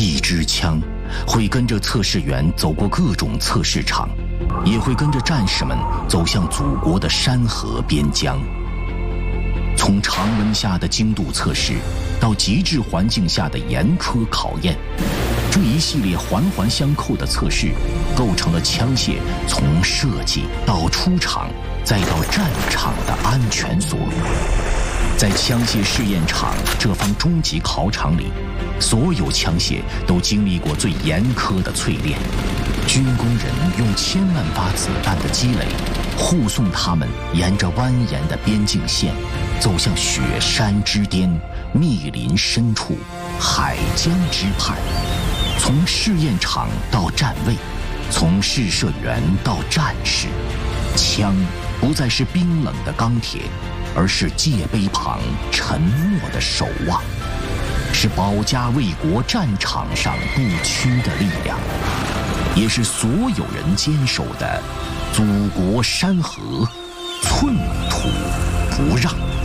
一支枪会跟着测试员走过各种测试场，也会跟着战士们走向祖国的山河边疆。从常温下的精度测试，到极致环境下的严苛考验，这一系列环环相扣的测试，构成了枪械从设计到出厂再到战场的安全锁。在枪械试验场这方终极考场里，所有枪械都经历过最严苛的淬炼。军工人用千万发子弹的积累，护送他们沿着蜿蜒的边境线，走向雪山之巅、密林深处、海疆之畔。从试验场到站位，从试射员到战士，枪不再是冰冷的钢铁，而是界碑旁沉默的守望，是保家卫国战场上不屈的力量，也是所有人坚守的祖国山河，寸土不让。